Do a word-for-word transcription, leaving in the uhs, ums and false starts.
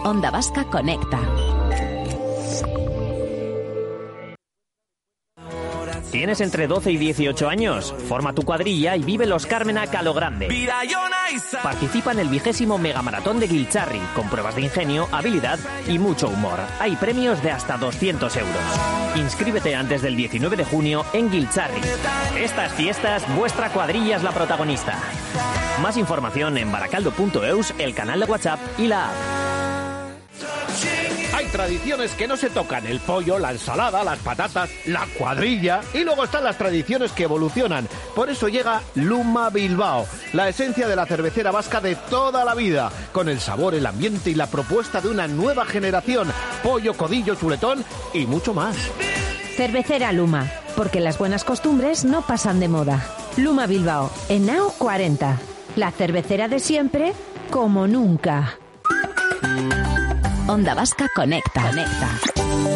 Onda Vasca Conecta. ¿Tienes entre doce y dieciocho años? Forma tu cuadrilla y vive los Carmenac a lo grande. Participa en el vigésimo megamaratón de Giltxarri, con pruebas de ingenio, habilidad y mucho humor. Hay premios de hasta doscientos euros. Inscríbete antes del diecinueve de junio en Giltxarri. Estas fiestas, vuestra cuadrilla es la protagonista. Más información en baracaldo punto eus, el canal de WhatsApp y la app. Hay tradiciones que no se tocan: el pollo, la ensalada, las patatas, la cuadrilla. Y luego están las tradiciones que evolucionan. Por eso llega Luma Bilbao, la esencia de la cervecera vasca de toda la vida, con el sabor, el ambiente y la propuesta de una nueva generación. Pollo, codillo, chuletón y mucho más. Cervecera Luma, porque las buenas costumbres no pasan de moda. Luma Bilbao, Henao cuarenta. La cervecera de siempre, como nunca. Onda Vasca Conecta. Conecta.